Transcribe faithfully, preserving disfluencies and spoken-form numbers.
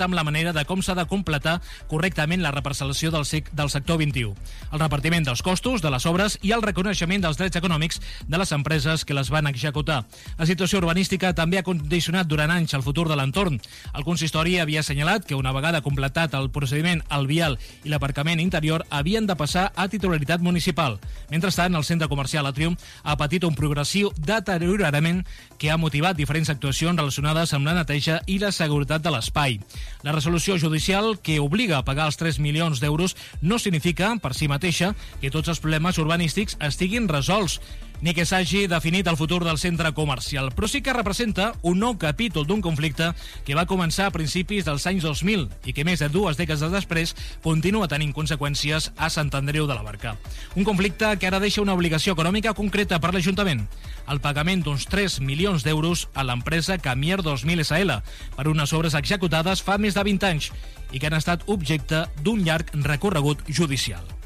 amb la manera de com s'ha de completar correctament la reparcel·lació del, del sector vint-i-u, el repartiment dels costos de les obres i el reconeixement dels drets econòmics de les empreses que les van executar. La situació urbanística també ha condicionat durant anys el futur de l'entorn. El consistori havia assenyalat que una vegada completat el procediment, el vial i l'aparcament interior havien de passar a titularitat municipal. Mentrestant, el centre comercial Atrium ha patit un progressiu deteriorament que ha motivat diferents actuacions relacionades amb la neteja i la seguretat de l'espai. La resolució judicial que obliga a pagar els tres milions d'euros no significa, per si mateixa, que tots els problemes urbanístics estiguin resolts, ni que s'hagi definit el futur del centre comercial, però sí que representa un nou capítol d'un conflicte que va començar a principis dels anys dos mil i que més de dues dècades després continua tenint conseqüències a Sant Andreu de la Barca. Un conflicte que ara deixa una obligació econòmica concreta per l'Ajuntament, el pagament d'uns tres milions d'euros a l'empresa Camier dos mil essa ele per unes obres executades fa més de vint anys i que han estat objecte d'un llarg recorregut judicial.